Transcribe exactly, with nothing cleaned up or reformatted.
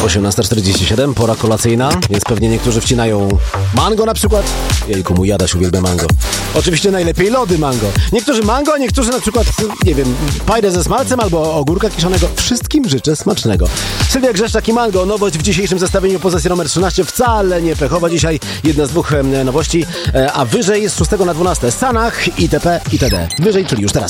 osiemnasta czterdzieści siedem, pora kolacyjna, więc pewnie niektórzy wcinają mango na przykład. Jejku, mój Jadaś uwielbia mango. Oczywiście najlepiej lody mango. Niektórzy mango, a niektórzy na przykład, nie wiem, pajdę ze smalcem albo ogórka kiszonego. Wszystkim życzę smacznego. Sylwia Grzeszczak i mango, nowość w dzisiejszym zestawieniu pozycji numer trzynaście, wcale nie pechowa dzisiaj, jedna z dwóch nowości, a wyżej z szóstego na dwunaste Sanach, itp. itd. Wyżej, czyli już teraz.